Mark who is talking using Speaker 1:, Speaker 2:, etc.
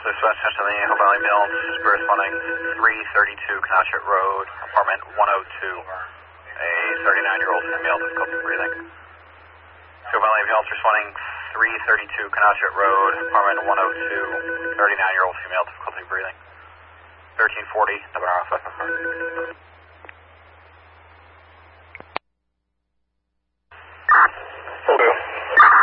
Speaker 1: Dispatch, Central Hill Valley Mills, responding 332 Canachet Road, apartment 102. A 39-year-old female, difficulty breathing. Hill Valley Mills, responding 332 Canachet Road, apartment 102. 39-year-old female, difficulty breathing. 1340, Navarro, Alpha.